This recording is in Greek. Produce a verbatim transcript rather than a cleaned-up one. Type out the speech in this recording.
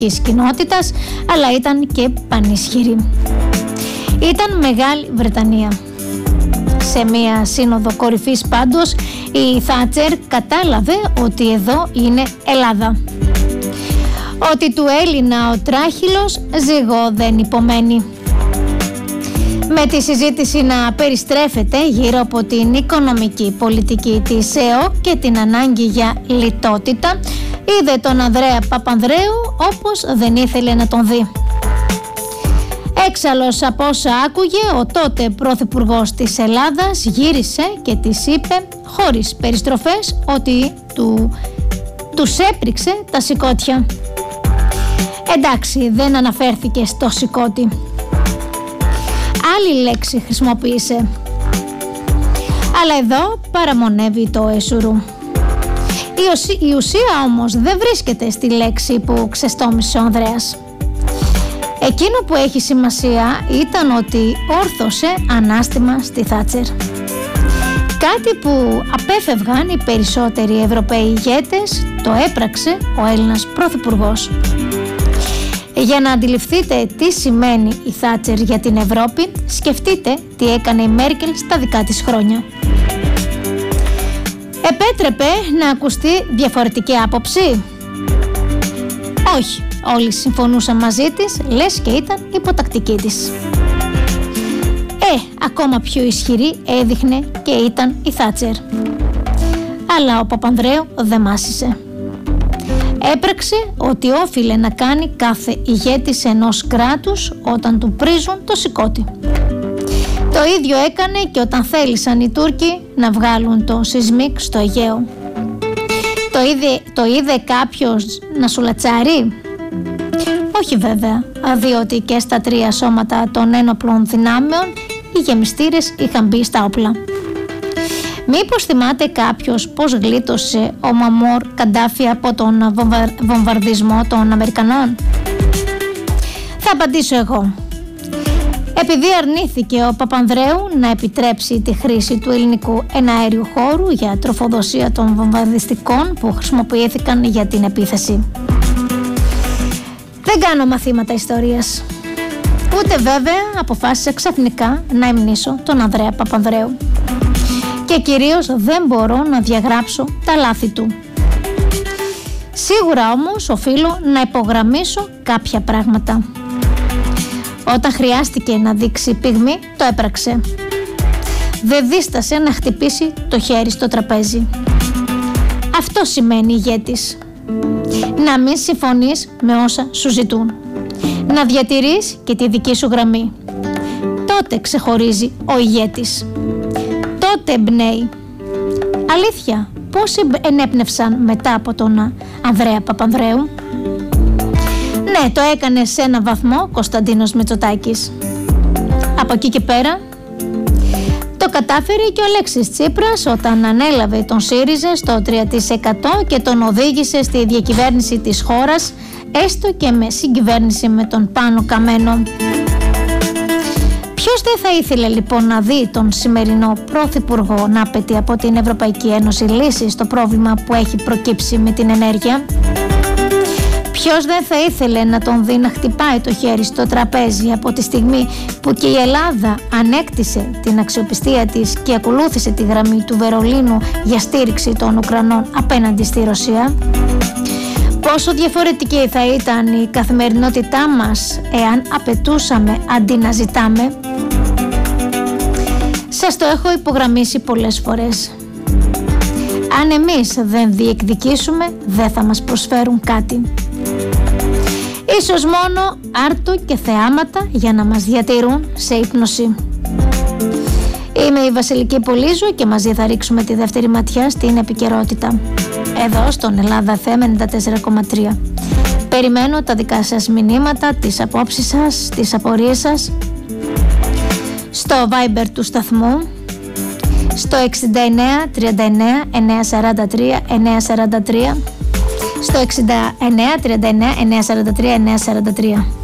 της κοινότητας, αλλά ήταν και πανισχυρή. Ήταν Μεγάλη Βρετανία. Σε μία σύνοδο κορυφής πάντως η Θάτσερ κατάλαβε ότι εδώ είναι Ελλάδα. Ότι του Έλληνα ο τράχυλος ζυγό δεν υπομένει. Με τη συζήτηση να περιστρέφεται γύρω από την οικονομική πολιτική της ΕΟ και την ανάγκη για λιτότητα, είδε τον Ανδρέα Παπανδρέου όπως δεν ήθελε να τον δει. Έξαλλος από όσα άκουγε, ο τότε πρωθυπουργός της Ελλάδας γύρισε και της είπε χωρίς περιστροφές ότι του, τους έπριξε τα σηκώτια. Εντάξει, δεν αναφέρθηκε στο σηκώτη. Άλλη λέξη χρησιμοποίησε. Αλλά εδώ παραμονεύει το εσουρού. Η ουσία όμως δεν βρίσκεται στη λέξη που ξεστόμησε ο Ανδρέας. Εκείνο που έχει σημασία ήταν ότι όρθωσε ανάστημα στη Θάτσερ. Κάτι που απέφευγαν οι περισσότεροι Ευρωπαίοι ηγέτες, το έπραξε ο Έλληνας πρωθυπουργός. Για να αντιληφθείτε τι σημαίνει η Θάτσερ για την Ευρώπη, σκεφτείτε τι έκανε η Μέρκελ στα δικά της χρόνια. Επέτρεπε να ακουστεί διαφορετική άποψη? Όχι, όλοι συμφωνούσαν μαζί της, λες και ήταν υποτακτική της. Ε, ακόμα πιο ισχυρή έδειχνε και ήταν η Θάτσερ. Αλλά ο Παπανδρέου δεν μάσησε. Έπραξε ότι όφιλε να κάνει κάθε ηγέτης ενός κράτους όταν του πρίζουν το σηκώτη. Το ίδιο έκανε και όταν θέλησαν οι Τούρκοι να βγάλουν το σεισμίκ στο Αιγαίο. Το είδε, το είδε κάποιος να σουλατσάρει? Όχι βέβαια, διότι και στα τρία σώματα των ένοπλων δυνάμεων οι γεμιστήρες είχαν μπει στα όπλα. Μήπως θυμάται κάποιος πώς γλίτωσε ο Μαμόρ Καντάφη από τον βομβαρδισμό των Αμερικανών? Θα απαντήσω εγώ. Επειδή αρνήθηκε ο Παπανδρέου να επιτρέψει τη χρήση του ελληνικού εναέριου χώρου για τροφοδοσία των βομβαρδιστικών που χρησιμοποιήθηκαν για την επίθεση. Δεν κάνω μαθήματα ιστορίας. Ούτε βέβαια αποφάσισα ξαφνικά να υμνήσω τον Ανδρέα Παπανδρέου. Και κυρίως δεν μπορώ να διαγράψω τα λάθη του. Σίγουρα όμως οφείλω να υπογραμμίσω κάποια πράγματα. Όταν χρειάστηκε να δείξει πυγμή, το έπραξε. Δεν δίστασε να χτυπήσει το χέρι στο τραπέζι. Αυτό σημαίνει ηγέτης. Να μην συμφωνείς με όσα σου ζητούν. Να διατηρείς και τη δική σου γραμμή. Τότε ξεχωρίζει ο ηγέτης. Τότε εμπνέει. Αλήθεια, πόσοι ενέπνευσαν μετά από τον Ανδρέα Παπανδρέου? Ναι, το έκανε σε ένα βαθμό Κωνσταντίνος Μητσοτάκης. Από εκεί και πέρα το κατάφερε και ο Αλέξης Τσίπρας όταν ανέλαβε τον ΣΥΡΙΖΑ στο τρία τοις εκατό και τον οδήγησε στη διακυβέρνηση της χώρας, έστω και με συγκυβέρνηση με τον Πάνο Καμένο. Ποιος δεν θα ήθελε λοιπόν να δει τον σημερινό πρωθυπουργό να απαιτεί από την Ευρωπαϊκή Ένωση λύσεις στο πρόβλημα που έχει προκύψει με την ενέργεια? Ποιος δεν θα ήθελε να τον δει να χτυπάει το χέρι στο τραπέζι από τη στιγμή που και η Ελλάδα ανέκτησε την αξιοπιστία της και ακολούθησε τη γραμμή του Βερολίνου για στήριξη των Ουκρανών απέναντι στη Ρωσία? Πόσο διαφορετική θα ήταν η καθημερινότητά μας εάν απαιτούσαμε αντί να ζητάμε? Σας το έχω υπογραμμίσει πολλές φορές. Αν εμείς δεν διεκδικήσουμε, δεν θα μας προσφέρουν κάτι. Ίσως μόνο άρτου και θεάματα για να μας διατηρούν σε ύπνωση. Είμαι η Βασιλική Πολύζου και μαζί θα ρίξουμε τη δεύτερη ματιά στην επικαιρότητα. Εδώ στον Ελλάδα εφ εμ ενενήντα τέσσερα κόμμα τρία. Περιμένω τα δικά σας μηνύματα, τις απόψεις σας, τις απορίες σας στο Viber του σταθμού στο εξήντα εννέα τριάντα εννέα εννιακόσια σαράντα τρία εννιακόσια σαράντα τρία στο εξήντα εννέα τριάντα εννέα εννιακόσια σαράντα τρία εννιακόσια σαράντα τρία.